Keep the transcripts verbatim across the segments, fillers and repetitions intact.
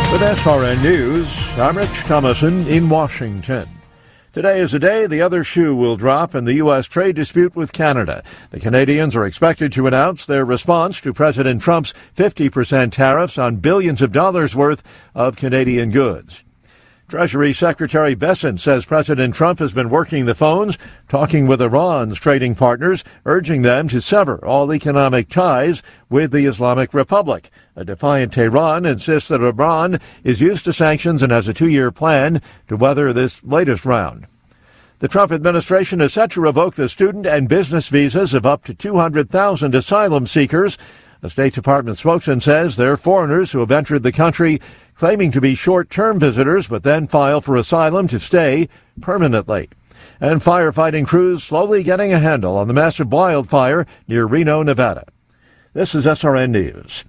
With S R N News, I'm Rich Thomason in Washington. Today is the day the other shoe will drop in the U S trade dispute with Canada. The Canadians are expected to announce their response to President Trump's fifty percent tariffs on billions of dollars worth of Canadian goods. Treasury Secretary Bessent says President Trump has been working the phones, talking with Iran's trading partners, urging them to sever all economic ties with the Islamic Republic. A defiant Tehran insists that Iran is used to sanctions and has a two-year plan to weather this latest round. The Trump administration is set to revoke the student and business visas of up to two hundred thousand asylum seekers. A State Department spokesman says they're foreigners who have entered the country claiming to be short-term visitors but then file for asylum to stay permanently. And firefighting crews slowly getting a handle on the massive wildfire near Reno, Nevada. This is S R N News.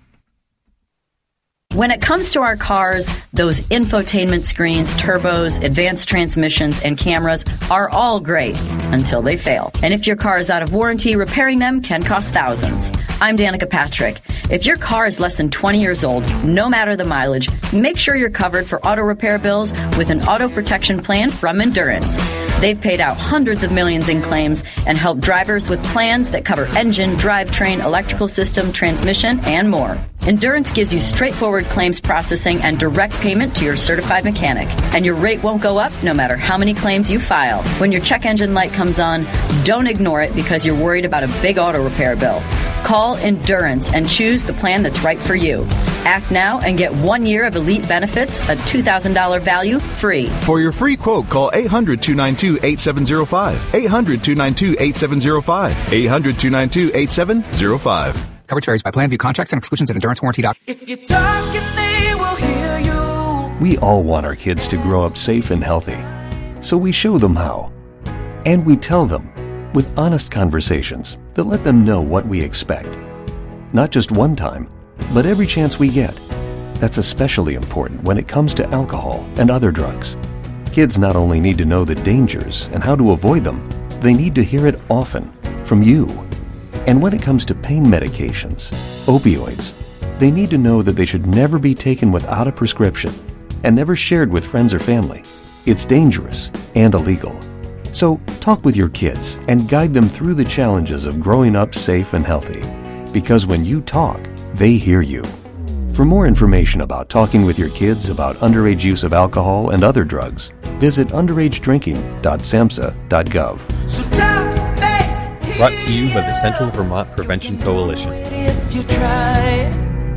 When it comes to our cars, those infotainment screens, turbos, advanced transmissions, and cameras are all great until they fail. And if your car is out of warranty, repairing them can cost thousands. I'm Danica Patrick. If your car is less than twenty years old, no matter the mileage, make sure you're covered for auto repair bills with an auto protection plan from Endurance. They've paid out hundreds of millions in claims and helped drivers with plans that cover engine, drivetrain, electrical system, transmission, and more. Endurance gives you straightforward claims processing and direct payment to your certified mechanic. And your rate won't go up no matter how many claims you file. When your check engine light comes on, don't ignore it because you're worried about a big auto repair bill. Call Endurance and choose the plan that's right for you. Act now and get one year of elite benefits, a two thousand dollars value, free. For your free quote, call eight hundred, two nine two, eight seven zero five. eight hundred, two nine two, eight seven zero five. eight hundred, two nine two, eight seven zero five. Coverage varies by plan. View contracts and exclusions at endurance warranty dot com. If you talk and they will hear you. We all want our kids to grow up safe and healthy. So we show them how. And we tell them with honest conversations that let them know what we expect. Not just one time, but every chance we get. That's especially important when it comes to alcohol and other drugs. Kids not only need to know the dangers and how to avoid them, they need to hear it often from you. And when it comes to pain medications, opioids, they need to know that they should never be taken without a prescription and never shared with friends or family. It's dangerous and illegal. So talk with your kids and guide them through the challenges of growing up safe and healthy. Because when you talk, they hear you. For more information about talking with your kids about underage use of alcohol and other drugs, visit underage drinking dot samhsa dot gov. So talk, hey, Brought to you by the Central Vermont Prevention Coalition. if you try.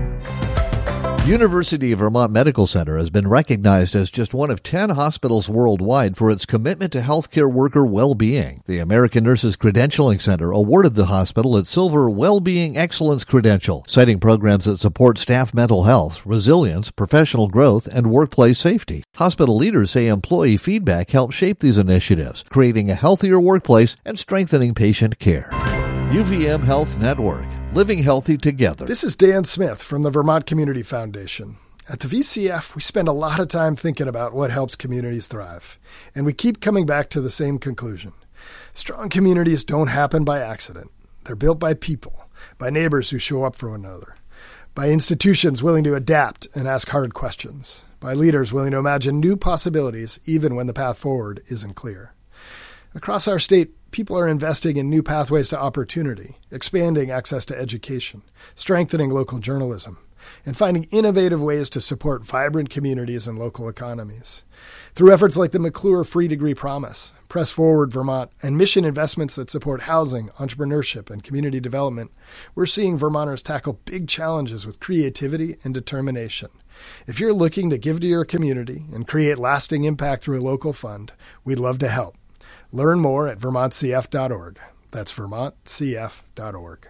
University of Vermont Medical Center has been recognized as just one of ten hospitals worldwide for its commitment to healthcare worker well-being. The American Nurses Credentialing Center awarded the hospital its Silver Well-Being Excellence Credential, citing programs that support staff mental health, resilience, professional growth, and workplace safety. Hospital leaders say employee feedback helps shape these initiatives, creating a healthier workplace and strengthening patient care. U V M Health Network. Living healthy together. This is Dan Smith from the Vermont Community Foundation. At the V C F, we spend a lot of time thinking about what helps communities thrive. And we keep coming back to the same conclusion. Strong communities don't happen by accident. They're built by people, by neighbors who show up for one another, by institutions willing to adapt and ask hard questions, by leaders willing to imagine new possibilities even when the path forward isn't clear. Across our state, people are investing in new pathways to opportunity, expanding access to education, strengthening local journalism, and finding innovative ways to support vibrant communities and local economies. Through efforts like the McClure Free Degree Promise, Press Forward Vermont, and mission investments that support housing, entrepreneurship, and community development, we're seeing Vermonters tackle big challenges with creativity and determination. If you're looking to give to your community and create lasting impact through a local fund, we'd love to help. Learn more at vermont c f dot org. That's vermont c f dot org.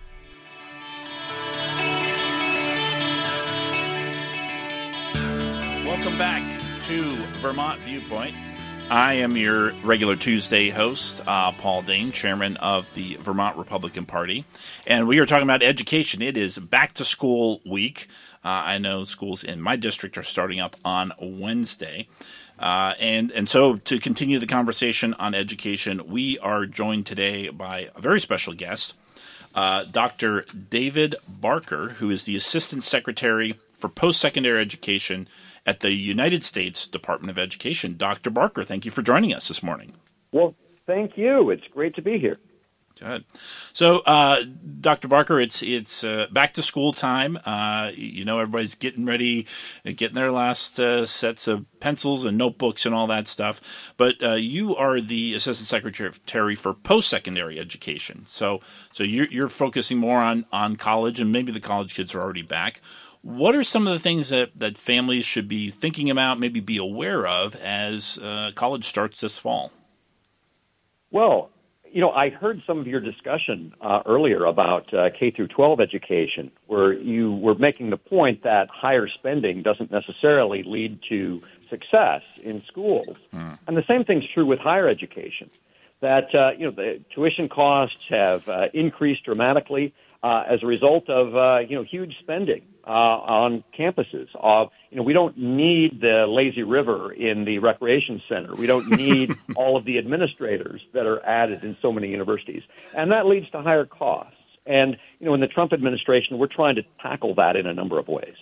Welcome back to Vermont Viewpoint. I am your regular Tuesday host, uh, Paul Dane, chairman of the Vermont Republican Party. And we are talking about education. It is back to school week. Uh, I know schools in my district are starting up on Wednesday. Uh, and, and so to continue the conversation on education, we are joined today by a very special guest, uh, Doctor David Barker, who is the Assistant Secretary for Post-Secondary Education at the United States Department of Education. Doctor Barker, thank you for joining us this morning. Well, thank you. It's great to be here. Good. So, uh, Doctor Barker, it's it's uh, back to school time. Uh, you know, everybody's getting ready, getting their last uh, sets of pencils and notebooks and all that stuff. But uh, you are the Assistant Secretary for Post-Secondary Education. So, so you're, you're focusing more on, on college, and maybe the college kids are already back. What are some of the things that, that families should be thinking about, maybe be aware of as uh, college starts this fall? Well, you know, I heard some of your discussion uh, earlier about uh, K through twelve education, where you were making the point that higher spending doesn't necessarily lead to success in schools. Mm. And the same thing's true with higher education, that, uh, you know, the tuition costs have uh, increased dramatically uh, as a result of, uh, you know, huge spending uh, on campuses. Uh, you know, we don't need the lazy river in the recreation center. We don't need all of the administrators that are added in so many universities. And that leads to higher costs. And, you know, in the Trump administration, we're trying to tackle that in a number of ways.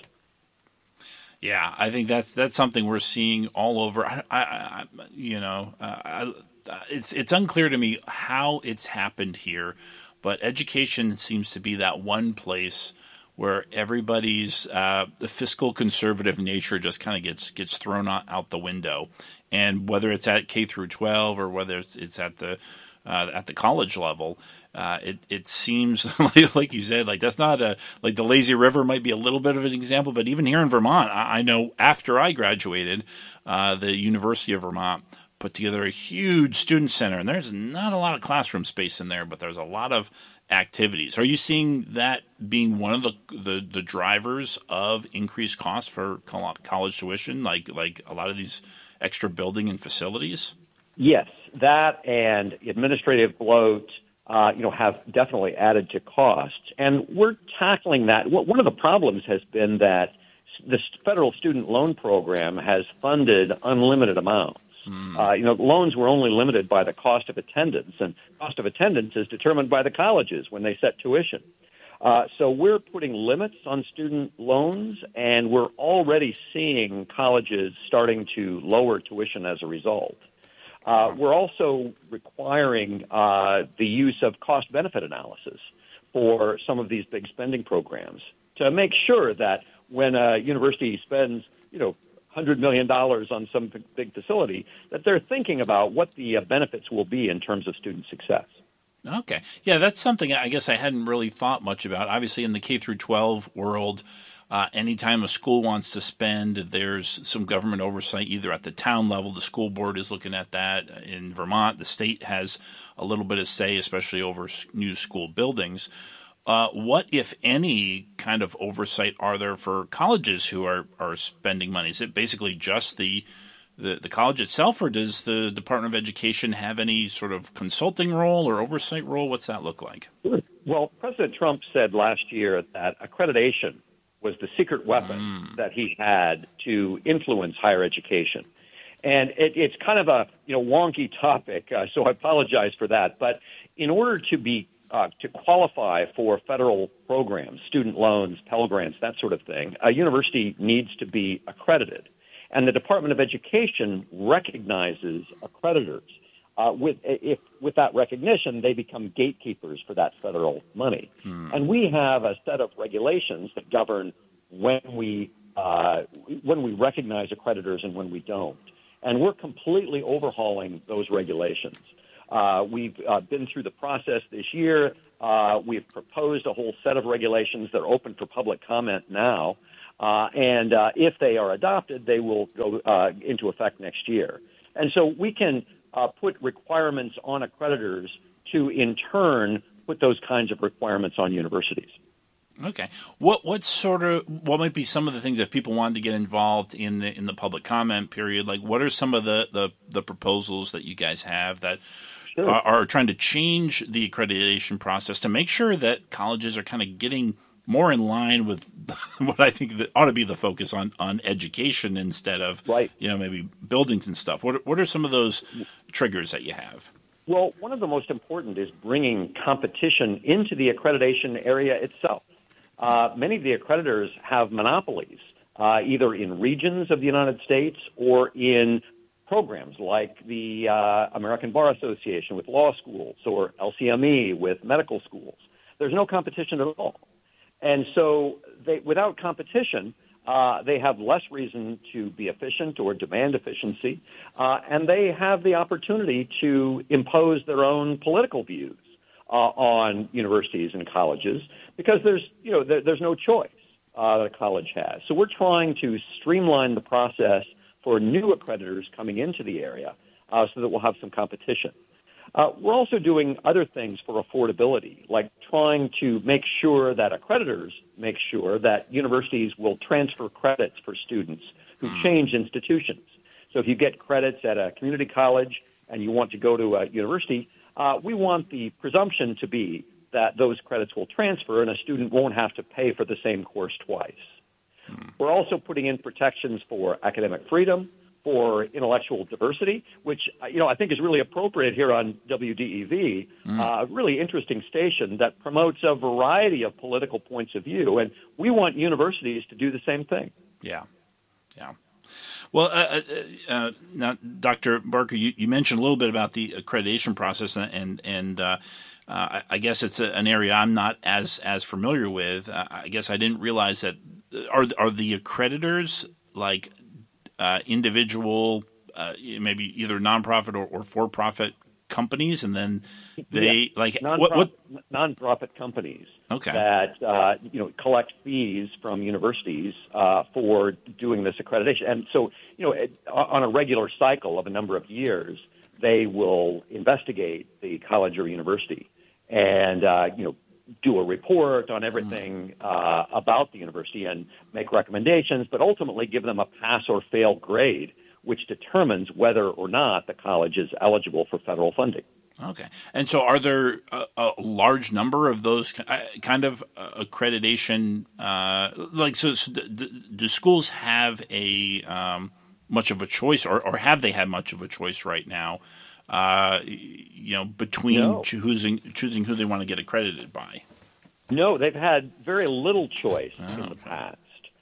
Yeah, I think that's that's something we're seeing all over. I, I, I you know, uh, I, it's it's unclear to me how it's happened here, but education seems to be that one place where everybody's uh, the fiscal conservative nature just kind of gets gets thrown out, out the window, and whether it's at K through twelve or whether it's, it's at the uh, at the college level, uh, it it seems like, like you said, like that's not a like the lazy river might be a little bit of an example, but even here in Vermont, I, I know after I graduated, uh, the University of Vermont put together a huge student center, and there's not a lot of classroom space in there, but there's a lot of activities. Are you seeing that being one of the the, the drivers of increased costs for college tuition, like like a lot of these extra building and facilities? Yes, that and administrative bloat, uh, you know, have definitely added to costs, and we're tackling that. One of the problems has been that the federal student loan program has funded unlimited amounts. Uh, you know, loans were only limited by the cost of attendance, and cost of attendance is determined by the colleges when they set tuition. Uh, so we're putting limits on student loans, and we're already seeing colleges starting to lower tuition as a result. Uh, we're also requiring uh, the use of cost-benefit analysis for some of these big spending programs to make sure that when a university spends, you know, one hundred million dollars on some big facility, that they're thinking about what the uh, benefits will be in terms of student success. Okay. Yeah, that's something I guess I hadn't really thought much about. Obviously, in the K through twelve world, uh, anytime a school wants to spend, there's some government oversight either at the town level. The school board is looking at that. In Vermont, the state has a little bit of say, especially over new school buildings. Uh, what, if any, kind of oversight are there for colleges who are, are spending money? Is it basically just the, the the college itself, or does the Department of Education have any sort of consulting role or oversight role? What's that look like? Well, President Trump said last year that accreditation was the secret weapon mm. that he had to influence higher education. And it, it's kind of a you know wonky topic, uh, so I apologize for that. But in order to be Uh, to qualify for federal programs, student loans, Pell Grants, that sort of thing, a university needs to be accredited. And the Department of Education recognizes accreditors. Uh, with, if, with that recognition, they become gatekeepers for that federal money. Hmm. And we have a set of regulations that govern when we, uh, when we recognize accreditors and when we don't. And we're completely overhauling those regulations. Uh, we've uh, been through the process this year. Uh, we've proposed a whole set of regulations that are open for public comment now. Uh, and uh, if they are adopted, they will go uh, into effect next year. And so we can uh, put requirements on accreditors to, in turn, put those kinds of requirements on universities. Okay. What what sort of what might be some of the things that people wanted to get involved in the in the public comment period? Like, what are some of the, the, the proposals that you guys have that Sure. Are, are trying to change the accreditation process to make sure that colleges are kind of getting more in line with what I think that ought to be the focus on, on education instead of, right. you know, maybe buildings and stuff. What what are some of those triggers that you have? Well, one of the most important is bringing competition into the accreditation area itself. Uh, many of the accreditors have monopolies uh, either in regions of the United States or in programs like the uh, American Bar Association with law schools or L C M E with medical schools. There's no competition at all. And so they, without competition, uh, they have less reason to be efficient or demand efficiency, uh, and they have the opportunity to impose their own political views uh, on universities and colleges because there's, you know, there, there's no choice uh, that a college has. So we're trying to streamline the process for new accreditors coming into the area uh, so that we'll have some competition. Uh, we're also doing other things for affordability, like trying to make sure that accreditors make sure that universities will transfer credits for students who change institutions. So if you get credits at a community college and you want to go to a university, uh, we want the presumption to be that those credits will transfer and a student won't have to pay for the same course twice. We're also putting in protections for academic freedom, for intellectual diversity, which, you know, I think is really appropriate here on W D E V, mm. uh, a really interesting station that promotes a variety of political points of view. And we want universities to do the same thing. Yeah, yeah. Well, uh, uh, now, Doctor Barker, you, you mentioned a little bit about the accreditation process, and and, and uh, uh, I guess it's a, an area I'm not as as familiar with. Uh, I guess I didn't realize that. Are are the accreditors like uh, individual, uh, maybe either nonprofit or, or for-profit companies, and then they yeah. like non-profit, what, what nonprofit companies okay. that uh, you know collect fees from universities uh, for doing this accreditation, and so you know it, on a regular cycle of a number of years, they will investigate the college or university, and uh, you know. do a report on everything uh, about the university and make recommendations, but ultimately give them a pass or fail grade, which determines whether or not the college is eligible for federal funding. Okay. And so are there a, a large number of those kind of accreditation, uh, like, so, so do, do schools have a um, much of a choice, or, or have they had much of a choice right now, uh, you know, between no. choosing choosing who they want to get accredited by? No, they've had very little choice oh, in the okay. past.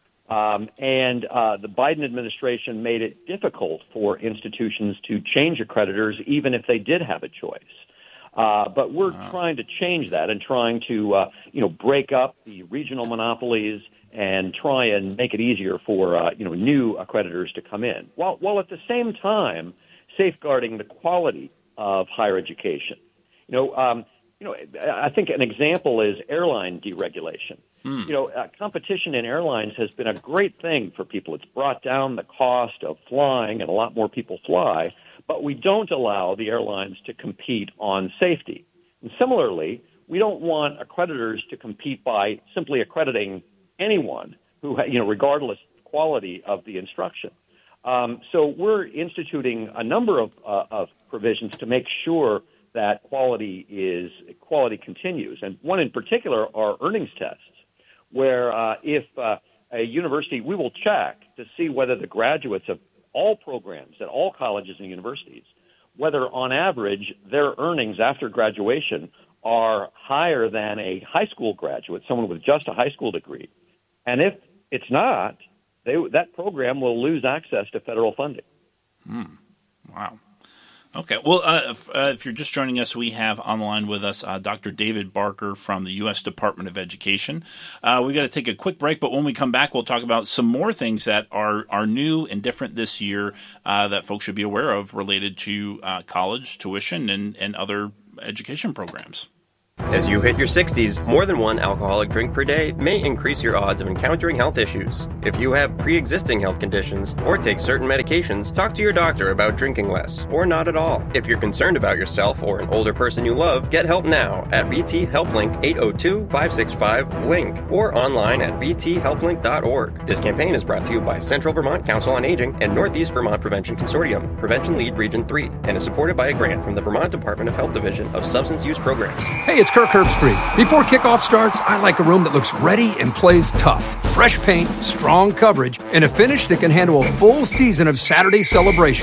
Um, and uh, the Biden administration made it difficult for institutions to change accreditors, even if they did have a choice. Uh, but we're wow. trying to change that and trying to, uh, you know, break up the regional monopolies and try and make it easier for, uh, you know, new accreditors to come in, while, while at the same time safeguarding the quality of higher education. You know, um, you know, I think an example is airline deregulation. Hmm. You know, uh, competition in airlines has been a great thing for people. It's brought down the cost of flying, and a lot more people fly, but we don't allow the airlines to compete on safety. And similarly, we don't want accreditors to compete by simply accrediting anyone who, you know, regardless of the quality of the instruction. Um, so we're instituting a number of, uh, of provisions to make sure that quality is quality continues. And one in particular are earnings tests, where uh, if uh, a university, we will check to see whether the graduates of all programs at all colleges and universities, whether on average their earnings after graduation are higher than a high school graduate, someone with just a high school degree. And if it's not, they, that program will lose access to federal funding. Hmm. Wow. Okay. Well, uh, if, uh, if you're just joining us, we have on the line with us uh, Doctor David Barker from the U S Department of Education. Uh, we've got to take a quick break, but when we come back, we'll talk about some more things that are, are new and different this year uh, that folks should be aware of related to uh, college tuition and, and other education programs. As you hit your sixties, more than one alcoholic drink per day may increase your odds of encountering health issues. If you have pre-existing health conditions or take certain medications, talk to your doctor about drinking less or not at all. If you're concerned about yourself or an older person you love, get help now at V T HelpLink eight oh two, five six five, LINK or online at v t help link dot org. This campaign is brought to you by Central Vermont Council on Aging and Northeast Vermont Prevention Consortium, Prevention Lead Region three, and is supported by a grant from the Vermont Department of Health Division of Substance Use Programs. Hey, it's Kirk Herbstreit. Before kickoff starts, I like a room that looks ready and plays tough. Fresh paint, strong coverage, and a finish that can handle a full season of Saturday celebrations.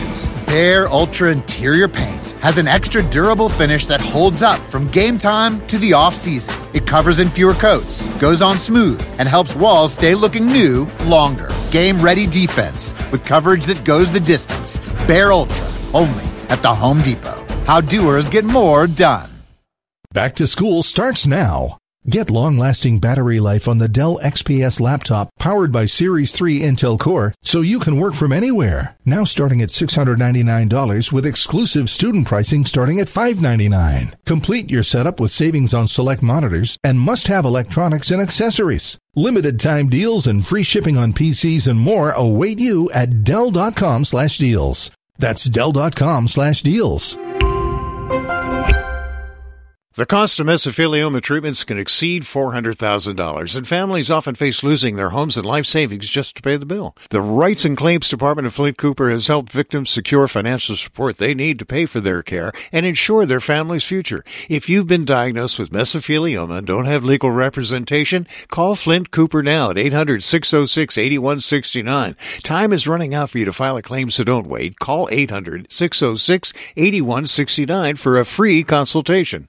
Behr Ultra Interior Paint has an extra durable finish that holds up from game time to the off-season. It covers in fewer coats, goes on smooth, and helps walls stay looking new longer. Game-ready defense with coverage that goes the distance. Behr Ultra, only at the Home Depot. How doers get more done. Back to school starts now. Get long-lasting battery life on the Dell X P S laptop powered by Series three Intel Core so you can work from anywhere. Now starting at six hundred ninety-nine dollars with exclusive student pricing starting at five hundred ninety-nine dollars. Complete your setup with savings on select monitors and must-have electronics and accessories. Limited time deals and free shipping on P Cs and more await you at Dell.com slash deals. That's Dell.com slash deals. The cost of mesothelioma treatments can exceed four hundred thousand dollars, and families often face losing their homes and life savings just to pay the bill. The Rights and Claims Department of Flint Cooper has helped victims secure financial support they need to pay for their care and ensure their family's future. If you've been diagnosed with mesothelioma and don't have legal representation, call Flint Cooper now at eight hundred, six oh six, eight one six nine. Time is running out for you to file a claim, so don't wait. Call eight hundred, six oh six, eight one six nine for a free consultation.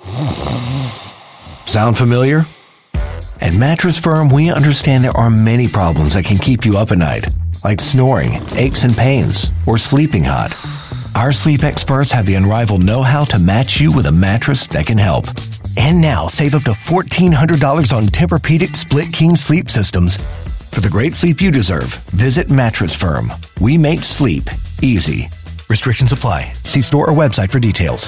Sound familiar? At Mattress Firm, we understand there are many problems that can keep you up at night, like snoring, aches and pains, or sleeping hot. Our sleep experts have the unrivaled know-how to match you with a mattress that can help. And now, save up to fourteen hundred dollars on Tempur-Pedic Split King sleep systems. For the great sleep you deserve, visit Mattress Firm. We make sleep easy. Restrictions apply. See store or website for details.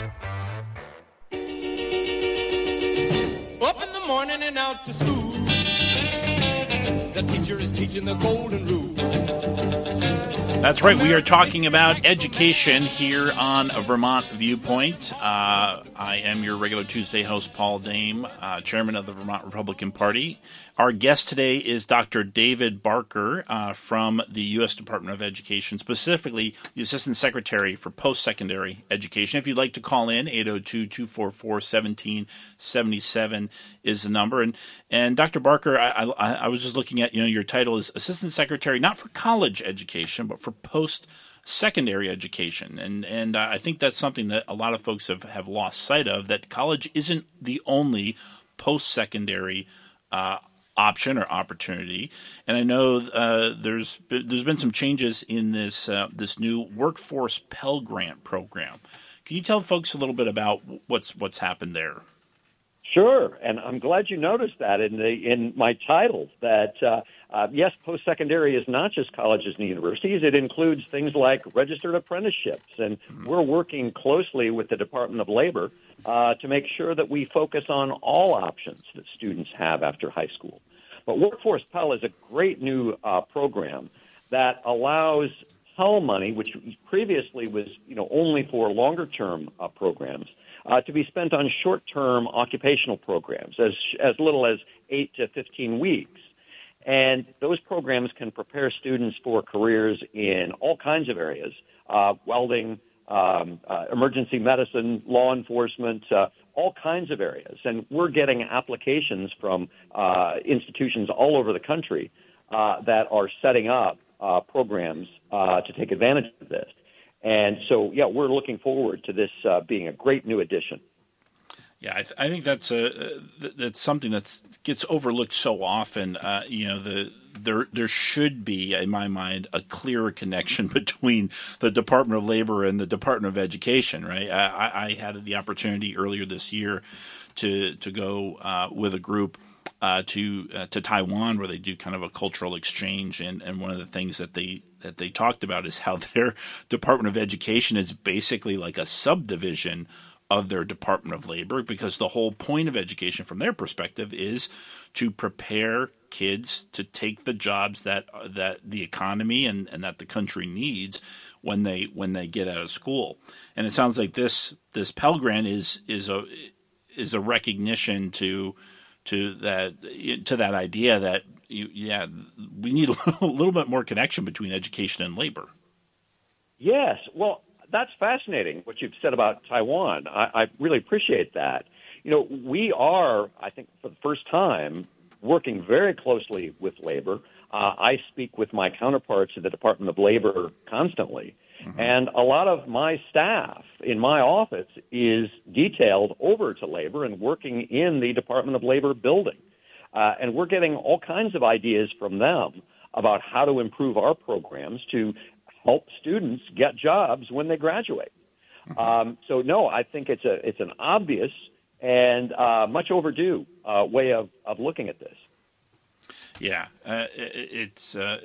And out to school. The teacher is teaching the golden rule. That's right. We are talking about education here on Vermont Viewpoint. Uh, I am your regular Tuesday host, Paul Dame, uh, chairman of the Vermont Republican Party. Our guest today is Doctor David Barker uh, from the U S Department of Education, specifically the Assistant Secretary for Post-Secondary Education. If you'd like to call in, eight oh two, two four four, one seven seven seven is the number. And and Doctor Barker, I, I, I was just looking at, you know, your title is Assistant Secretary, not for college education, but for post-secondary education. And and uh, I think that's something that a lot of folks have, have lost sight of, that college isn't the only post-secondary uh option or opportunity. And I know uh, there's there's been some changes in this uh, this new Workforce Pell Grant program. Can you tell folks a little bit about what's what's happened there? Sure, and I'm glad you noticed that in the in my title. That uh, uh, yes, post-secondary is not just colleges and universities. It includes things like registered apprenticeships, and mm-hmm. we're working closely with the Department of Labor uh, to make sure that we focus on all options that students have after high school. But Workforce Pell is a great new uh, program that allows Pell money, which previously was you know only for longer-term uh, programs, Uh, to be spent on short-term occupational programs, as as little as eight to fifteen weeks. And those programs can prepare students for careers in all kinds of areas, uh, welding, um, uh, emergency medicine, law enforcement, uh, all kinds of areas. And we're getting applications from uh, institutions all over the country uh, that are setting up uh, programs uh, to take advantage of this. And so, yeah, we're looking forward to this uh, being a great new addition. Yeah, I, th- I think that's a uh, that's something that gets overlooked so often. Uh, you know, the there there should be, in my mind, a clearer connection between the Department of Labor and the Department of Education. Right? I, I had the opportunity earlier this year to to go uh, with a group uh, to uh, to Taiwan, where they do kind of a cultural exchange, and, and one of the things that they that they talked about is how their Department of Education is basically like a subdivision of their Department of Labor, because the whole point of education from their perspective is to prepare kids to take the jobs that that the economy and, and that the country needs when they when they get out of school. And it sounds like this this Pell Grant is is a is a recognition to to that to that idea that you, yeah we need a little, a little bit more connection between education and labor. Yes, well, that's fascinating what you've said about Taiwan. I, I really appreciate that. You know, we are, I think, for the first time, working very closely with labor. Uh, I speak with my counterparts at the Department of Labor constantly, Mm-hmm. And a lot of my staff in my office is detailed over to labor and working in the Department of Labor building. Uh, and we're getting all kinds of ideas from them about how to improve our programs to help students get jobs when they graduate. Mm-hmm. Um, so, no, I think it's a it's an obvious and uh, much overdue uh, way of, of looking at this. Yeah, uh, it, it's. Uh,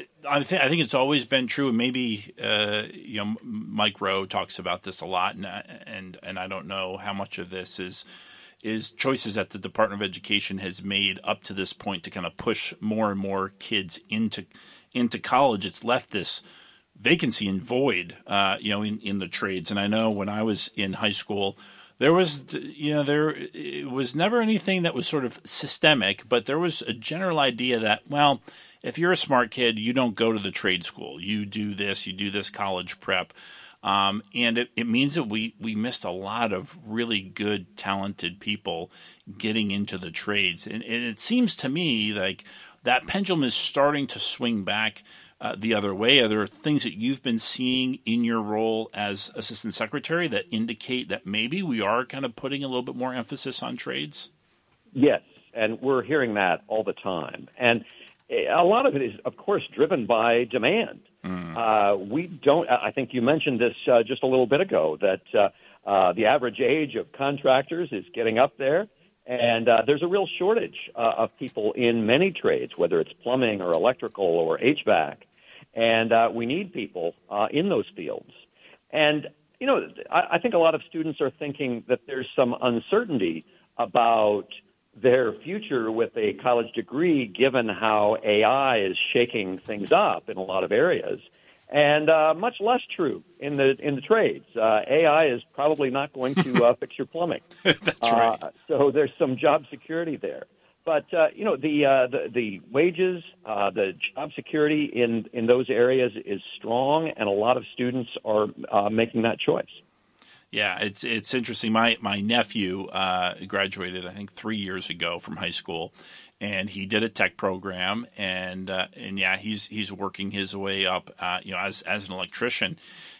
I think I think it's always been true. And maybe uh, you know, Mike Rowe talks about this a lot, and and and I don't know how much of this is is choices that the Department of Education has made up to this point to kind of push more and more kids into into college. It's left this vacancy and void, uh, you know, in, in the trades. And I know when I was in high school, there was, you know, there it was never anything that was sort of systemic, but there was a general idea that, well, if you're a smart kid, you don't go to the trade school. You do this, you do this college prep. Um, and it, it means that we, we missed a lot of really good, talented people getting into the trades. And, and it seems to me like that pendulum is starting to swing back Uh, the other way. Are there things that you've been seeing in your role as assistant secretary that indicate that maybe we are kind of putting a little bit more emphasis on trades? Yes, and we're hearing that all the time. And a lot of it is, of course, driven by demand. Mm. Uh, we don't, I think you mentioned this uh, just a little bit ago, that uh, uh, the average age of contractors is getting up there. And uh, there's a real shortage uh, of people in many trades, whether it's plumbing or electrical or H V A C. And uh, we need people uh, in those fields. And, you know, I, I think a lot of students are thinking that there's some uncertainty about their future with a college degree, given how A I is shaking things up in a lot of areas. And uh, much less true in the in the trades. Uh, A I is probably not going to uh, fix your plumbing. That's right. Uh, so there's some job security there. But, uh, you know, the, uh, the the wages, uh, the job security in, in those areas is strong, and a lot of students are uh, making that choice. Yeah, it's it's interesting. My my nephew uh, graduated, I think, three years ago from high school, and he did a tech program, and uh, and yeah, he's he's working his way up, uh, you know, as as an electrician.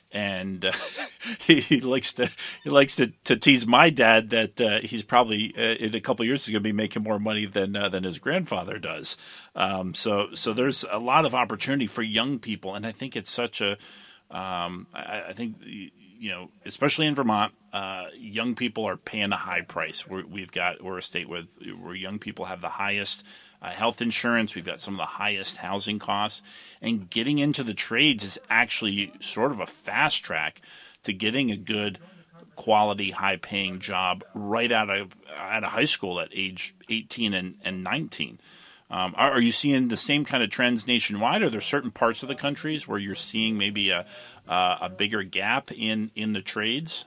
And uh, he, he likes to he likes to, to tease my dad that uh, he's probably uh, in a couple of years is going to be making more money than uh, than his grandfather does. Um, so so there's a lot of opportunity for young people, and I think it's such a um, I, I think you know, especially in Vermont, uh, young people are paying a high price. We're, we've got we're a state with where young people have the highest Uh, health insurance. We've got some of the highest housing costs, and getting into the trades is actually sort of a fast track to getting a good quality, high paying job right out of out of high school at age eighteen and, and nineteen. Um, are, are you seeing the same kind of trends nationwide? Are there certain parts of the countries where you're seeing maybe a uh, a bigger gap in, in the trades?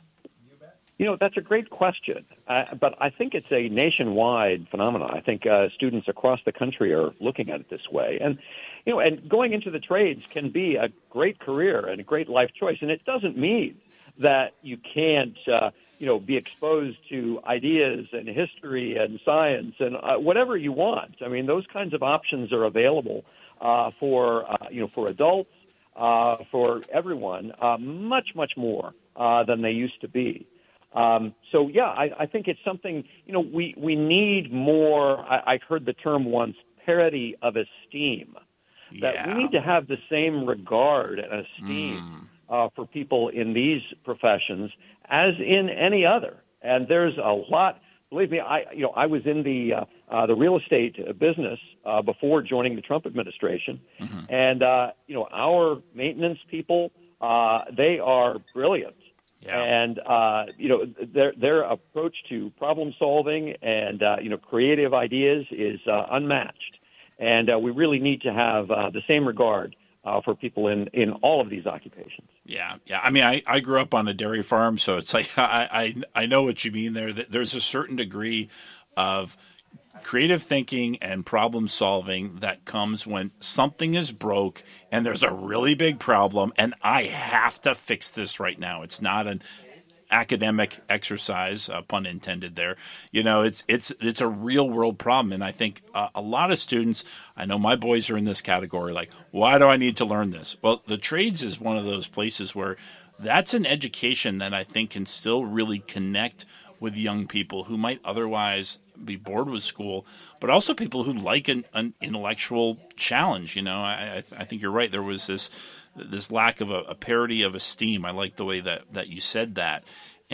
You know, that's a great question, uh, but I think it's a nationwide phenomenon. I think uh, students across the country are looking at it this way. And, you know, and going into the trades can be a great career and a great life choice. And it doesn't mean that you can't, uh, you know, be exposed to ideas and history and science and uh, whatever you want. I mean, those kinds of options are available uh, for, uh, you know, for adults, uh, for everyone, uh, much, much more uh, than they used to be. Um, so, yeah, I, I think it's something, you know, we, we need more, I, I heard the term once, parity of esteem, that yeah. we need to have the same regard and esteem mm. uh, for people in these professions as in any other. And there's a lot, believe me, I, you know, I was in the, uh, uh, the real estate business uh, before joining the Trump administration. Mm-hmm. And, uh, you know, our maintenance people, uh, they are brilliant. Yeah. And, uh, you know, their their approach to problem solving and, uh, you know, creative ideas is uh, unmatched. And uh, we really need to have uh, the same regard uh, for people in, in all of these occupations. Yeah, yeah. I mean, I, I grew up on a dairy farm, so it's like I, I, I know what you mean there. There's a certain degree of creative thinking and problem solving that comes when something is broke and there's a really big problem and I have to fix this right now. It's not an academic exercise, uh, pun intended there. You know, it's it's it's a real world problem, and I think uh, a lot of students. I know my boys are in this category. Like, why do I need to learn this? Well, the trades is one of those places where that's an education that I think can still really connect with young people who might otherwise be bored with school, but also people who like an, an intellectual challenge. You know, I, I, I think you're right. There was this this lack of a, a parity of esteem. I like the way that, that you said that.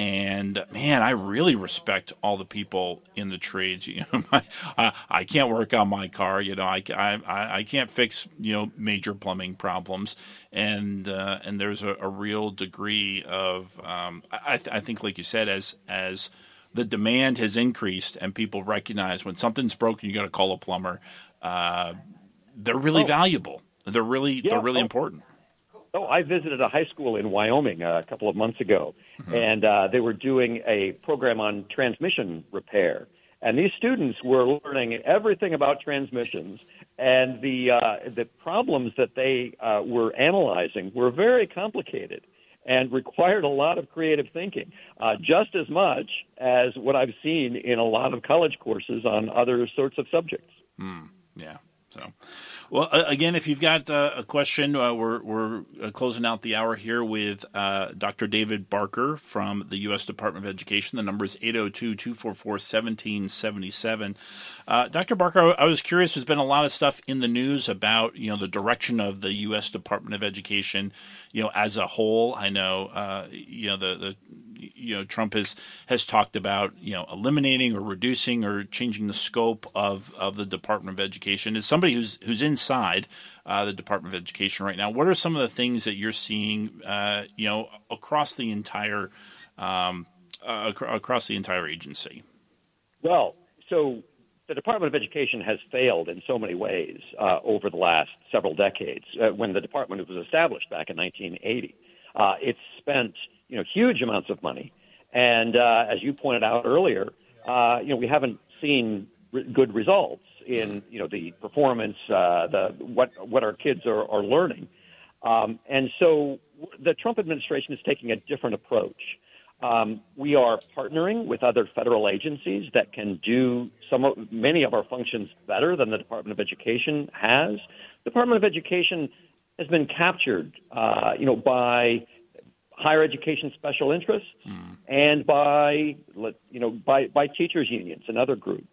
And man, I really respect all the people in the trades. You know, my, I, I can't work on my car. You know, I, I, I can't fix you know major plumbing problems. And uh, and there's a, a real degree of um, I, th- I think, like you said, as as the demand has increased and people recognize when something's broken, you got to call a plumber. Uh, they're really oh. valuable. They're really yeah. they're really oh. important. Oh, I visited a high school in Wyoming a couple of months ago, mm-hmm. and uh, they were doing a program on transmission repair. And these students were learning everything about transmissions, and the uh, the problems that they uh, were analyzing were very complicated and required a lot of creative thinking, uh, just as much as what I've seen in a lot of college courses on other sorts of subjects. Mm, yeah. So, well, uh, again, if you've got uh, a question, uh, we're we're uh, closing out the hour here with uh, Doctor David Barker from the U S Department of Education. The number is eight oh two, two four four, one seven seven seven. Uh, Doctor Barker, I was curious. There's been a lot of stuff in the news about you know the direction of the U S Department of Education, you know, as a whole. I know, uh, you know, the the. You know, Trump has, has talked about, you know, eliminating or reducing or changing the scope of, of the Department of Education. As somebody who's who's inside uh, the Department of Education right now, what are some of the things that you're seeing, uh, you know, across the entire um, uh, ac- across the entire agency? Well, so the Department of Education has failed in so many ways uh, over the last several decades. Uh, when the department was established back in nineteen eighty, uh, it's spent you know, huge amounts of money. And uh, as you pointed out earlier, uh, you know, we haven't seen re- good results in, you know, the performance, uh, the what what our kids are, are learning. Um, and so the Trump administration is taking a different approach. Um, we are partnering with other federal agencies that can do some of, many of our functions better than the Department of Education has. The Department of Education has been captured, uh, you know, by higher education special interests mm. and by, you know, by, by teachers unions and other groups.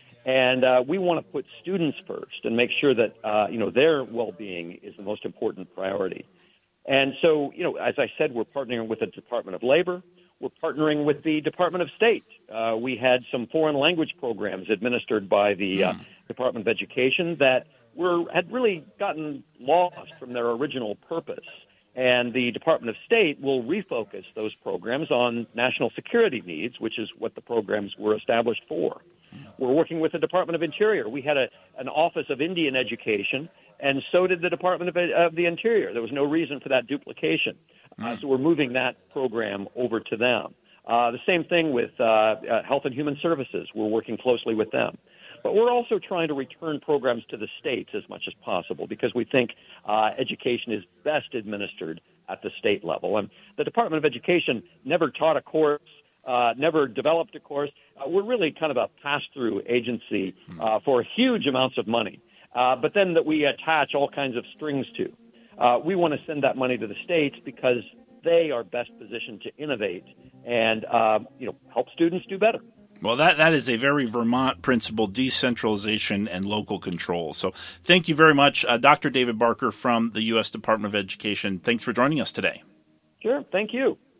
And uh, we want to put students first and make sure that, uh, you know, their well-being is the most important priority. And so, you know, as I said, we're partnering with the Department of Labor. We're partnering with the Department of State. Uh, we had some foreign language programs administered by the mm. uh, Department of Education that were had really gotten lost from their original purpose. And the Department of State will refocus those programs on national security needs, which is what the programs were established for. We're working with the Department of Interior. We had a, an Office of Indian Education, and so did the Department of, of the Interior. There was no reason for that duplication. Uh, so we're moving that program over to them. Uh, the same thing with uh, uh, Health and Human Services. We're working closely with them. But we're also trying to return programs to the states as much as possible because we think uh, education is best administered at the state level. And the Department of Education never taught a course, uh, never developed a course. Uh, we're really kind of a pass-through agency uh, for huge amounts of money, uh, but then that we attach all kinds of strings to. Uh, we want to send that money to the states because they are best positioned to innovate and uh, you know help students do better. Well, that, that is a very Vermont principle, decentralization and local control. So thank you very much, uh, Doctor David Barker from the U S Department of Education. Thanks for joining us today. Sure. Thank you.